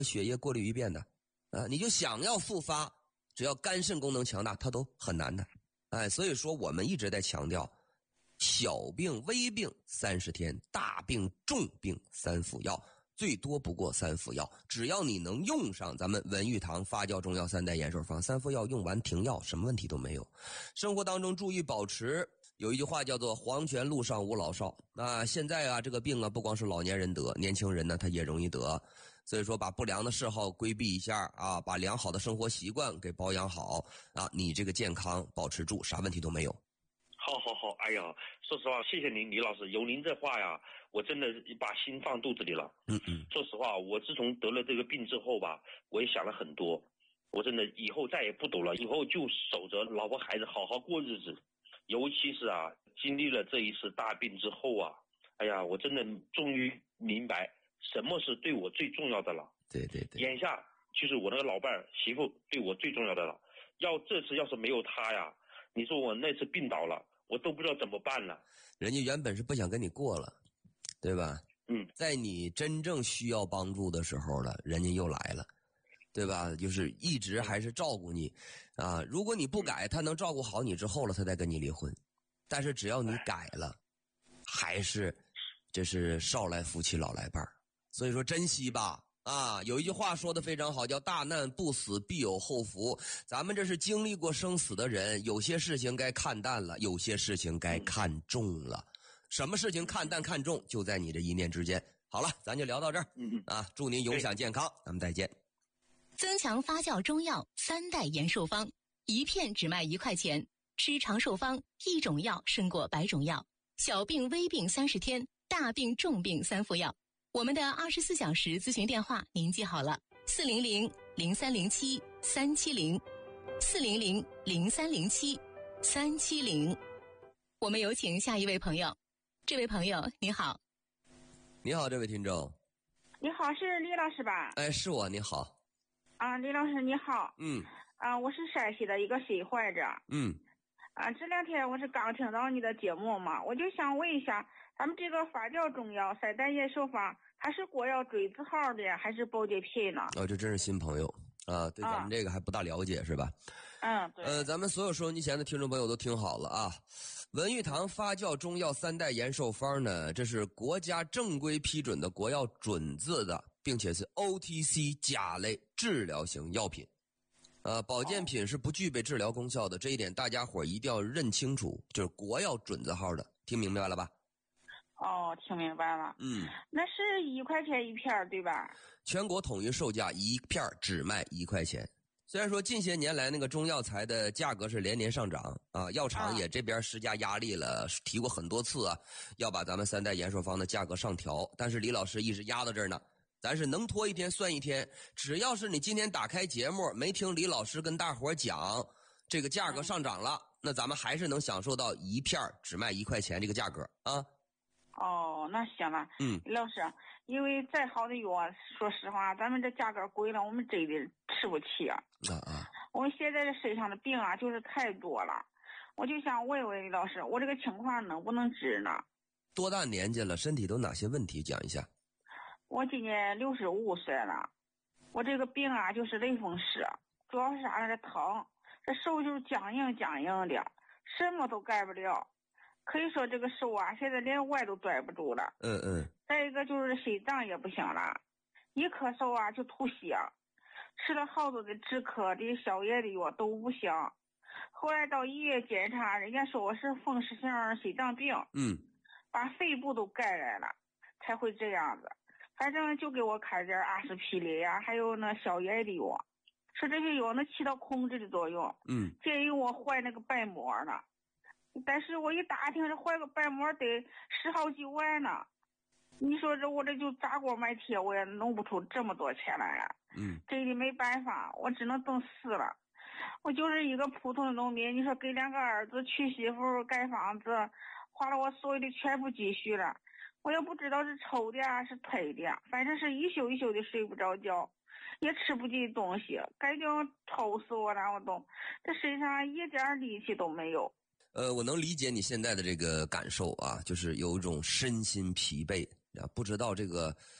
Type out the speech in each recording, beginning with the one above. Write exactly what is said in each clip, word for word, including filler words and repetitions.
血液过滤一遍的啊，你就想要复发，只要肝肾功能强大，它都很难的。哎，所以说我们一直在强调，小病微病三十天，大病重病三服药，最多不过三服药，只要你能用上咱们文玉堂发酵中药三代延寿方，三副药用完停药，什么问题都没有。生活当中注意保持，有一句话叫做黄泉路上无老少。那现在啊，这个病啊，不光是老年人得，年轻人呢他也容易得。所以说把不良的嗜好规避一下啊，把良好的生活习惯给保养好啊，你这个健康保持住，啥问题都没有。 好好好，哎呀，说实话，谢谢您，李老师，有您这话呀，我真的把心放肚子里了。 嗯嗯， 说实话，我自从得了这个病之后吧，我也想了很多，我真的以后再也不赌了，以后就守着老婆孩子好好过日子。尤其是啊，经历了这一次大病之后啊，哎呀，我真的终于明白什么是对我最重要的了。 对对对， 眼下就是我那个老伴儿媳妇对我最重要的了。要这次要是没有她呀，你说我那次病倒了，我都不知道怎么办了。 人家原本是不想跟你过了，对吧？ 嗯， 在你真正需要帮助的时候了，人家又来了，对吧？就是一直还是照顾你啊。如果你不改，他能照顾好你之后了，他再跟你离婚。但是只要你改了，还是这是少来夫妻老来伴儿。所以说珍惜吧。啊，有一句话说的非常好，叫大难不死必有后福。咱们这是经历过生死的人，有些事情该看淡了，有些事情该看重了。什么事情看淡看重，就在你这一念之间。好了，咱就聊到这儿。 嗯啊，祝您永享健康，咱们再见。 增强发酵中药三代延寿方，一片只卖一块钱，吃长寿方，一种药胜过百种药。小病微病三十天，大病重病三副药。我们的二十四小时咨询电话您记好了，四零零零三零七三七零，四零零零三零七三七零。我们有请下一位朋友。这位朋友你好。 你好，这位听众。 你好，是李老师吧？ 哎，是我，你好。 啊，李老师你好。 嗯。 啊，我是陕西的一个心患者。 嗯。 啊，这两天我是刚听到你的节目嘛，我就想问一下，咱们这个发酵中药三代延寿方，它是国药锥子号的还是保健品呢？ 哦，这真是新朋友啊，对咱们这个还不大了解、啊、是吧？ 嗯，对。 呃，咱们所有收音机前的听众朋友都听好了啊，文玉堂发酵中药三代延寿方呢，这是国家正规批准的国药准字的，并且是 O T C 甲类治疗型药品。呃，保健品是不具备治疗功效的，这一点大家伙一定要认清楚，就是国药准字号的，听明白了吧？ 哦，听明白了。 嗯， 那是一块钱一片对吧？ 全国统一售价一片只卖一块钱。虽然说近些年来那个中药材的价格是连年上涨啊，药厂也这边施加压力了，提过很多次啊，要把咱们三代延寿方的价格上调，但是李老师一直压到这儿呢。咱是能拖一天算一天，只要是你今天打开节目没听李老师跟大伙讲这个价格上涨了，那咱们还是能享受到一片只卖一块钱这个价格啊。 哦，那行了。 嗯， 李老师，因为再好的药，说实话，咱们这价格贵了，我们真的吃不起啊。 啊啊！ 我们现在这身上的病啊，就是太多了，我就想问问李老师，我这个情况能不能治呢？ 多大年纪了？身体都哪些问题？讲一下。 我今年六十五岁了，我这个病啊就是类风湿，主要是啥呢？这疼，这手就是僵硬僵硬的，什么都干不了。可以说这个手啊，现在连腕都拽不住了。 嗯嗯。 再一个就是心脏也不行了，一咳嗽啊就吐血，吃了好多的止咳的消炎的药都不行。后来到医院检查，人家说我是风湿性心脏病， 嗯， 把肺部都感染了，才会这样子。反正就给我开点阿司匹林呀，还有那消炎的药，说这些药能起到控制的作用。 嗯， 建议我换那个瓣膜呢，但是我一打听，这换个瓣膜得十好几万呢。你说这我这就砸锅卖铁，我也弄不出这么多钱来了。 嗯， 这里没办法，我只能等死了。我就是一个普通的农民，你说给两个儿子娶媳妇盖房子，花了我所有的全部积蓄了。我也不知道是抽的啊是推的，反正是一宿一宿的睡不着觉，也吃不进东西，感觉抽死我了，我都这身上一点力气都没有。 呃，我能理解你现在的这个感受啊，就是有一种身心疲惫啊，不知道这个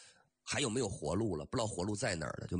还有没有活路了，不知道活路在哪儿了，就